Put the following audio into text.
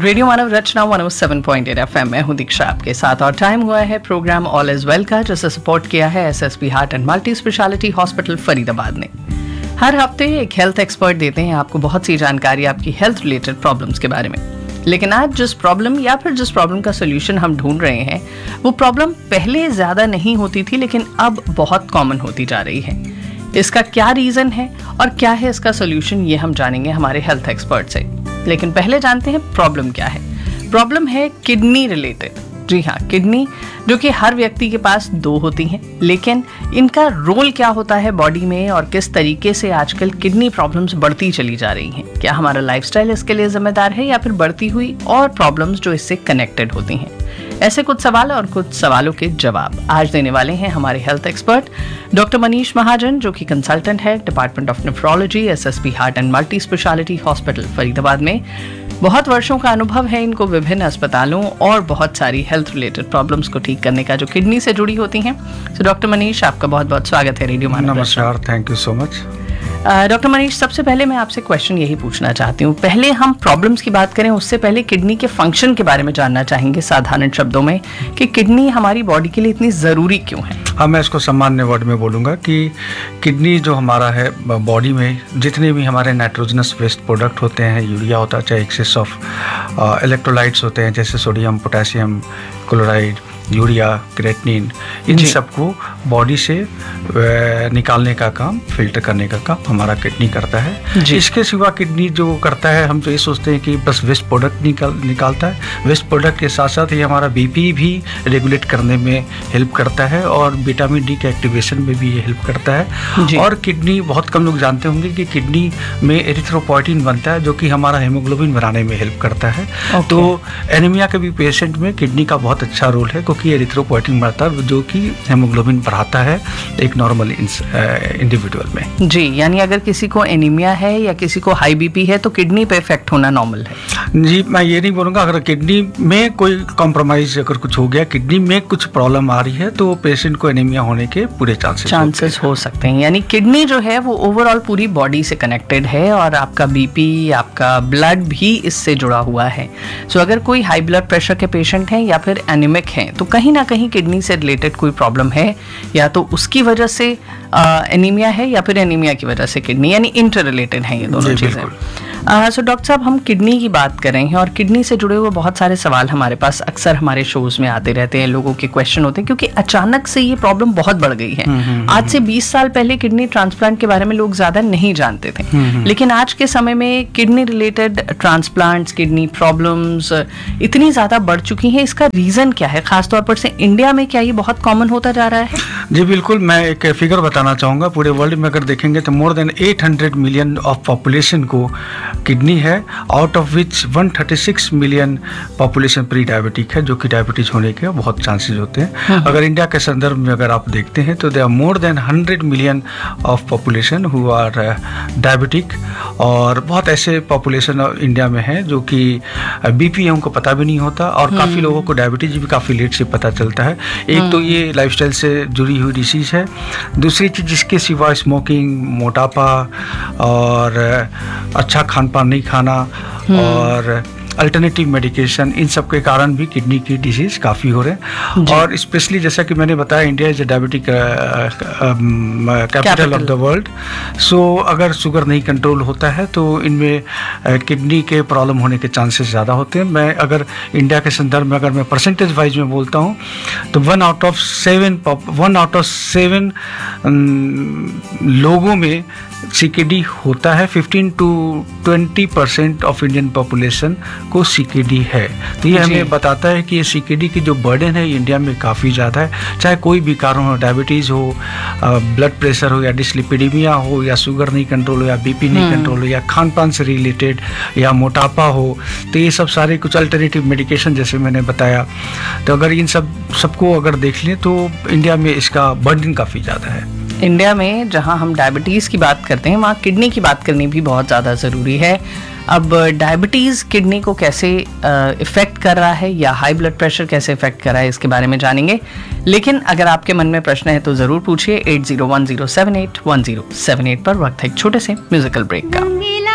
Radio मानव रचना 107.8 FM में हूं दीक्षा आपके साथ और टाइम हुआ है प्रोग्राम ऑल इज वेल का, जिसे सपोर्ट किया है SSP heart and multi speciality hospital Faridabad ने। हर हफ्ते एक हेल्थ एक्सपर्ट देते हैं आपको बहुत सी जानकारी आपकी हेल्थ रिलेटेड प्रॉब्लम्स के बारे में। लेकिन आज जिस प्रॉब्लम या फिर जिस प्रॉब्लम का सोल्यूशन हम ढूंढ रहे हैं, वो प्रॉब्लम पहले ज्यादा नहीं होती थी लेकिन अब बहुत कॉमन होती जा रही है। इसका क्या रीजन है और क्या है इसका सोल्यूशन, ये हम जानेंगे हमारे हेल्थ एक्सपर्ट से। लेकिन पहले जानते हैं प्रॉब्लम क्या है। प्रॉब्लम है किडनी रिलेटेड। जी हाँ, किडनी, जो कि हर व्यक्ति के पास 2 होती हैं, लेकिन इनका रोल क्या होता है बॉडी में और किस तरीके से आजकल किडनी प्रॉब्लम्स बढ़ती चली जा रही हैं। क्या हमारा लाइफस्टाइल इसके लिए जिम्मेदार है या फिर बढ़ती हुई और प्रॉब्लम्स जो इससे कनेक्टेड होती हैं। ऐसे कुछ सवाल और कुछ सवालों के जवाब आज देने वाले हैं हमारे हेल्थ एक्सपर्ट डॉक्टर मनीष महाजन, जो कि कंसल्टेंट है department of nephrology, SSP heart and multi speciality hospital Faridabad में। बहुत वर्षों का अनुभव है इनको विभिन्न अस्पतालों और बहुत सारी हेल्थ रिलेटेड प्रॉब्लम्स को ठीक करने का जो किडनी से जुड़ी होती हैं। तो डॉक्टर मनीष, आपका बहुत बहुत स्वागत है रेडियो मानव। नमस्कार, thank you so much. Doctor Manish, सबसे पहले मैं आपसे क्वेश्चन यही पूछना चाहती हूँ, पहले हम प्रॉब्लम्स की बात करें उससे पहले किडनी के फंक्शन के बारे में जानना चाहेंगे साधारण शब्दों में कि किडनी हमारी बॉडी के लिए इतनी ज़रूरी क्यों है। हाँ, मैं इसको सामान्य वर्ड में बोलूँगा कि किडनी जो हमारा है बॉडी में जितने भी हमारे नाइट्रोजनस वेस्ट प्रोडक्ट होते हैं, यूरिया होता है, चाहे एक्सेस ऑफ इलेक्ट्रोलाइट्स होते हैं जैसे sodium, potassium, chloride, urea, creatinine, इन सबको बॉडी से निकालने का काम, फिल्टर करने का काम हमारा किडनी करता है। इसके सिवा किडनी जो करता है, हम तो ये सोचते हैं कि बस वेस्ट प्रोडक्ट निकालता है। वेस्ट प्रोडक्ट के साथ साथ ये हमारा बीपी भी रेगुलेट करने में हेल्प करता है और विटामिन डी के एक्टिवेशन में भी ये हेल्प करता है। और किडनी, बहुत कम लोग जानते होंगे कि किडनी में एरिथ्रोपोइटिन बनता है जो कि हमारा हेमोग्लोबिन बनाने में हेल्प करता है। तो एनीमिया के भी पेशेंट में किडनी का बहुत अच्छा रोल है क्योंकि एरिथ्रोपोइटिन बनता है जो कि हेमोग्लोबिन बढ़ाता है एक नॉर्मल इंडिविजुअल में। जी, यानी अगर किसी को एनीमिया है या किसी को हाई बीपी है तो किडनी पे इफेक्ट होना नॉर्मल है। जी, मैं ये नहीं बोलूँगा अगर किडनी में कोई कॉम्प्रोमाइज अगर कुछ हो गया, किडनी में कुछ प्रॉब्लम आ रही है तो पेशेंट को एनीमिया होने के पूरे चांसेस हो सकते हैं। यानी किडनी जो है वो ओवरऑल पूरी बॉडी से कनेक्टेड है और आपका बीपी, आपका ब्लड भी इससे जुड़ा हुआ है। सो अगर कोई हाई ब्लड प्रेशर के पेशेंट हैं या फिर एनीमिक हैं तो कहीं ना कहीं किडनी से रिलेटेड कोई प्रॉब्लम है, या तो उसकी वजह से एनीमिया है या फिर एनीमिया की वजह से किडनी, यानी इंटर रिलेटेड है ये दोनों चीजें। सो डॉक्टर साहब, हम किडनी की बात कर रहे हैं और किडनी से जुड़े हुए बहुत सारे सवाल हमारे पास अक्सर हमारे शोज में आते रहते हैं, लोगों के क्वेश्चन होते हैं क्योंकि अचानक से ये प्रॉब्लम बहुत बढ़ गई है। आज से 20 साल पहले किडनी ट्रांसप्लांट के बारे में लोग ज्यादा नहीं जानते थे, लेकिन आज के समय में kidney related transplants, kidney problems इतनी ज्यादा बढ़ चुकी हैं। इसका रीजन क्या है? खासतौर पर से इंडिया में क्या ये बहुत कॉमन होता जा रहा है? जी बिल्कुल, मैं एक फिगर बताना चाहूँगा। पूरे वर्ल्ड में अगर देखेंगे तो more than 800 million of population को किडनी है, out of which 136 million population pre diabetic है, जो कि डायबिटीज होने के बहुत चांसेस होते हैं। अगर इंडिया के संदर्भ में अगर आप देखते हैं तो they are more than 100 million of population who are diabetic, और बहुत ऐसे पॉपुलेशन इंडिया में है जो कि बीपी है उनको पता भी नहीं होता, और काफ़ी लोगों को डायबिटीज भी काफ़ी लेट से पता चलता है। एक तो ये लाइफस्टाइल से जुड़ी हुई डिसीज़ है। दूसरी चीज़, जिसके सिवा स्मोकिंग, मोटापा और अच्छा खान पान नहीं खाना और अल्टरनेटिव मेडिकेशन, इन सब के कारण भी किडनी की डिसीज काफ़ी हो रहे हैं। और स्पेशली जैसा कि मैंने बताया, India is diabetic capital of the world. सो अगर शुगर नहीं कंट्रोल होता है तो इनमें किडनी के प्रॉब्लम होने के चांसेस ज़्यादा होते हैं। मैं अगर इंडिया के संदर्भ में अगर मैं परसेंटेज वाइज में बोलता हूँ तो 1 आउट ऑफ 7 लोगों में सीकेडी होता है। 15 to 20% ऑफ इंडियन पॉपुलेशन को सीकेडी है। तो ये हमें बताता है कि ये सीकेडी की जो बर्डन है इंडिया में काफ़ी ज़्यादा है। चाहे कोई भी कारण हो, डायबिटीज़ हो, ब्लड प्रेशर हो, या डिसलिपिडीमिया हो, या शुगर नहीं कंट्रोल हो, या बीपी नहीं कंट्रोल हो, या खान पान से रिलेटेड, या मोटापा हो, तो ये सब सारे कुछ अल्टरनेटिव मेडिकेशन जैसे मैंने बताया। तो अगर इन सबको अगर देख लें तो इंडिया में इसका बर्डन काफ़ी ज़्यादा है। इंडिया में जहां हम डायबिटीज़ की बात करते हैं वहाँ किडनी की बात करनी भी बहुत ज़्यादा ज़रूरी है। अब डायबिटीज़ किडनी को कैसे इफ़ेक्ट कर रहा है या हाई ब्लड प्रेशर कैसे इफ़ेक्ट कर रहा है, इसके बारे में जानेंगे। लेकिन अगर आपके मन में प्रश्न है तो ज़रूर पूछिए। 8010781078 पर वक्त है एक छोटे से म्यूजिकल ब्रेक का।